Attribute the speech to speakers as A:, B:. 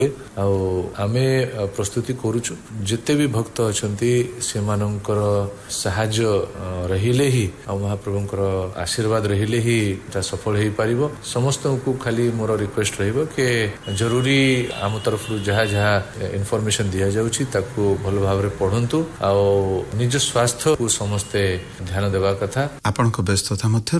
A: आमे प्रस्तुति करूछु जिते भी भक्त अछंती सेमानंकर सहाय्य रहिले ही महाप्रभुंकर आशीर्वाद रहिले ही ता सफल हो पारिबो। समस्त को खाली मोर रिक्वेस्ट रहिबो के जरूरी आम तरफ जहा जहा इनफॉरमेशन दिया जाउछि ताकू भल भाव रे पढंतु आ निज स्वास्थ्य को समस्त ध्यान देबा कथा।
B: आपनको व्यस्तता मध्य